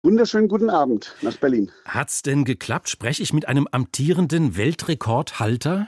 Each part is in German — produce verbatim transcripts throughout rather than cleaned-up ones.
Wunderschönen guten Abend nach Berlin. Hat's denn geklappt? Spreche ich mit einem amtierenden Weltrekordhalter?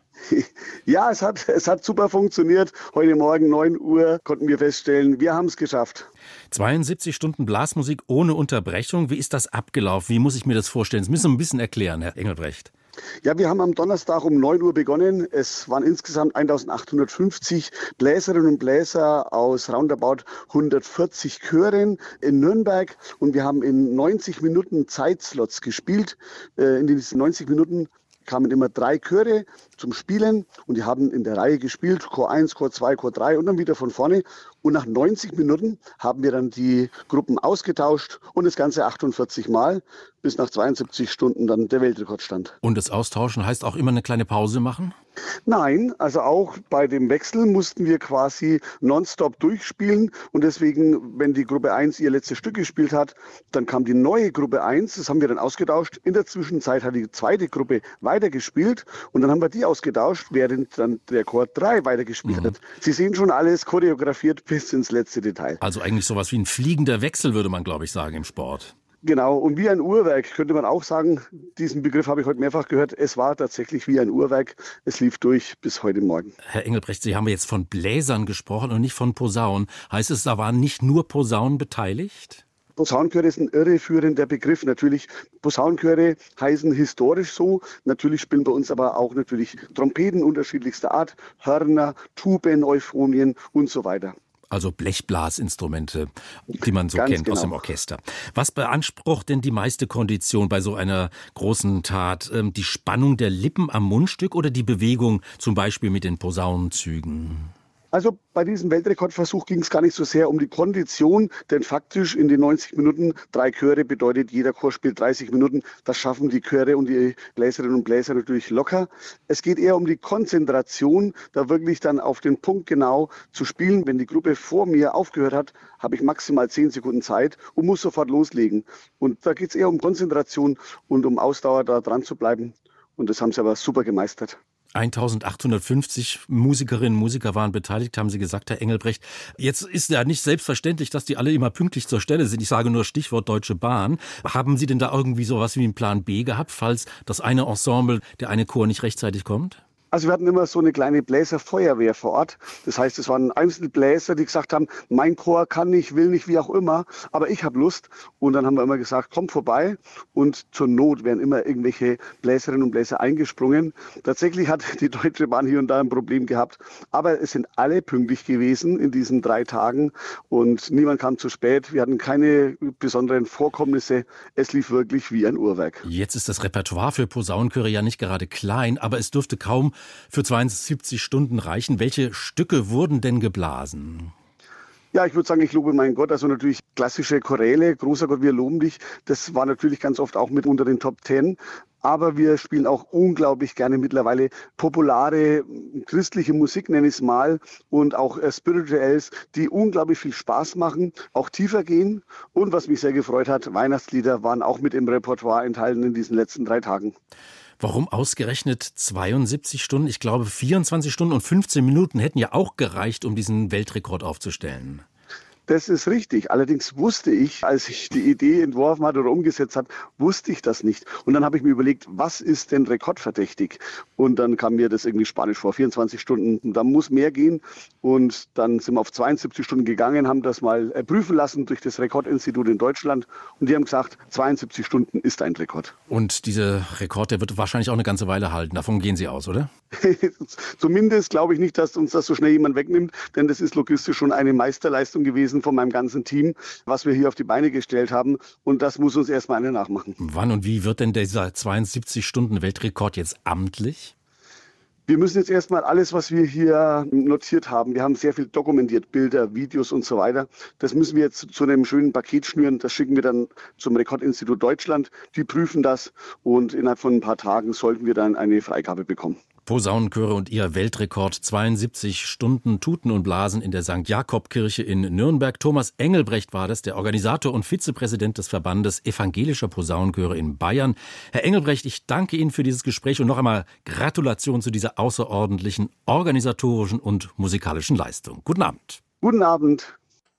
Ja, es hat, es hat super funktioniert. Heute Morgen neun Uhr konnten wir feststellen, wir haben es geschafft. zweiundsiebzig Stunden Blasmusik ohne Unterbrechung. Wie ist das abgelaufen? Wie muss ich mir das vorstellen? Das müssen Sie ein bisschen erklären, Herr Engelbrecht. Ja, wir haben am Donnerstag um neun Uhr begonnen. Es waren insgesamt eintausendachthundertfünfzig Bläserinnen und Bläser aus roundabout hundertvierzig Chören in Nürnberg. Und wir haben in neunzig Minuten Zeitslots gespielt. In diesen neunzig Minuten kamen immer drei Chöre zum Spielen und die haben in der Reihe gespielt, Chor eins, Chor zwei, Chor drei und dann wieder von vorne. Und nach neunzig Minuten haben wir dann die Gruppen ausgetauscht und das Ganze achtundvierzig Mal, bis nach zweiundsiebzig Stunden dann der Weltrekord stand. Und das Austauschen heißt auch immer eine kleine Pause machen? Nein, also auch bei dem Wechsel mussten wir quasi nonstop durchspielen und deswegen, wenn die Gruppe eins ihr letztes Stück gespielt hat, dann kam die neue Gruppe eins, das haben wir dann ausgetauscht. In der Zwischenzeit hat die zweite Gruppe weitergespielt und dann haben wir die ausgetauscht, während dann der Chor drei weitergespielt mhm. hat. Sie sehen schon alles choreografiert bis ins letzte Detail. Also eigentlich sowas wie ein fliegender Wechsel, würde man, glaube ich, sagen im Sport. Genau, und wie ein Uhrwerk könnte man auch sagen, diesen Begriff habe ich heute mehrfach gehört, es war tatsächlich wie ein Uhrwerk, es lief durch bis heute Morgen. Herr Engelbrecht, Sie haben jetzt von Bläsern gesprochen und nicht von Posaunen. Heißt es, da waren nicht nur Posaunen beteiligt? Posaunenchöre ist ein irreführender Begriff. Natürlich, Posaunenchöre heißen historisch so. Natürlich spielen bei uns aber auch natürlich Trompeten unterschiedlichster Art, Hörner, Tuben, Euphonien und so weiter. Also Blechblasinstrumente, die man so Ganz kennt genau. aus dem Orchester. Was beansprucht denn die meiste Kondition bei so einer großen Tat? Die Spannung der Lippen am Mundstück oder die Bewegung zum Beispiel mit den Posaunenzügen? Also bei diesem Weltrekordversuch ging es gar nicht so sehr um die Kondition, denn faktisch in den neunzig Minuten drei Chöre bedeutet, jeder Chor spielt dreißig Minuten. Das schaffen die Chöre und die Bläserinnen und Bläser natürlich locker. Es geht eher um die Konzentration, da wirklich dann auf den Punkt genau zu spielen. Wenn die Gruppe vor mir aufgehört hat, habe ich maximal zehn Sekunden Zeit und muss sofort loslegen. Und da geht es eher um Konzentration und um Ausdauer, da dran zu bleiben. Und das haben sie aber super gemeistert. eintausendachthundertfünfzig Musikerinnen und Musiker waren beteiligt, haben Sie gesagt, Herr Engelbrecht. Jetzt ist ja nicht selbstverständlich, dass die alle immer pünktlich zur Stelle sind. Ich sage nur Stichwort Deutsche Bahn. Haben Sie denn da irgendwie sowas wie einen Plan B gehabt, falls das eine Ensemble, der eine Chor nicht rechtzeitig kommt? Also wir hatten immer so eine kleine Bläserfeuerwehr vor Ort. Das heißt, es waren einzelne Bläser, die gesagt haben, mein Chor kann nicht, will nicht, wie auch immer, aber ich habe Lust. Und dann haben wir immer gesagt, komm vorbei. Und zur Not wären immer irgendwelche Bläserinnen und Bläser eingesprungen. Tatsächlich hat die Deutsche Bahn hier und da ein Problem gehabt. Aber es sind alle pünktlich gewesen in diesen drei Tagen. Und niemand kam zu spät. Wir hatten keine besonderen Vorkommnisse. Es lief wirklich wie ein Uhrwerk. Jetzt ist das Repertoire für Posaunenchöre ja nicht gerade klein, aber es dürfte kaum für zweiundsiebzig Stunden reichen. Welche Stücke wurden denn geblasen? Ja, ich würde sagen, ich lobe meinen Gott. Also natürlich klassische Choräle, großer Gott, wir loben dich. Das war natürlich ganz oft auch mit unter den Top Ten. Aber wir spielen auch unglaublich gerne mittlerweile populare christliche Musik, nenne ich es mal, und auch äh, Spirituals, die unglaublich viel Spaß machen, auch tiefer gehen. Und was mich sehr gefreut hat, Weihnachtslieder waren auch mit im Repertoire enthalten in diesen letzten drei Tagen. Warum ausgerechnet zweiundsiebzig Stunden? Ich glaube, vierundzwanzig Stunden und fünfzehn Minuten hätten ja auch gereicht, um diesen Weltrekord aufzustellen. Das ist richtig. Allerdings wusste ich, als ich die Idee entworfen hatte oder umgesetzt hat, wusste ich das nicht. Und dann habe ich mir überlegt, was ist denn rekordverdächtig? Und dann kam mir das irgendwie Spanisch vor, vierundzwanzig Stunden. Da muss mehr gehen. Und dann sind wir auf zweiundsiebzig Stunden gegangen, haben das mal prüfen lassen durch das Rekordinstitut in Deutschland. Und die haben gesagt, zweiundsiebzig Stunden ist ein Rekord. Und dieser Rekord, der wird wahrscheinlich auch eine ganze Weile halten. Davon gehen Sie aus, oder? Zumindest glaube ich nicht, dass uns das so schnell jemand wegnimmt. Denn das ist logistisch schon eine Meisterleistung gewesen von meinem ganzen Team, was wir hier auf die Beine gestellt haben. Und das muss uns erstmal einer nachmachen. Wann und wie wird denn dieser zweiundsiebzig Stunden Weltrekord jetzt amtlich? Wir müssen jetzt erstmal alles, was wir hier notiert haben, wir haben sehr viel dokumentiert, Bilder, Videos und so weiter. Das müssen wir jetzt zu einem schönen Paket schnüren. Das schicken wir dann zum Rekordinstitut Deutschland. Die prüfen das und innerhalb von ein paar Tagen sollten wir dann eine Freigabe bekommen. Posaunenchöre und ihr Weltrekord zweiundsiebzig Stunden Tuten und Blasen in der Sankt Jakob-Kirche in Nürnberg. Thomas Engelbrecht war das, der Organisator und Vizepräsident des Verbandes Evangelischer Posaunenchöre in Bayern. Herr Engelbrecht, ich danke Ihnen für dieses Gespräch und noch einmal Gratulation zu dieser außerordentlichen organisatorischen und musikalischen Leistung. Guten Abend. Guten Abend.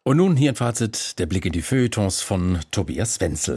Und nun hier ein Fazit, der Blick in die Feuilletons von Tobias Wenzel.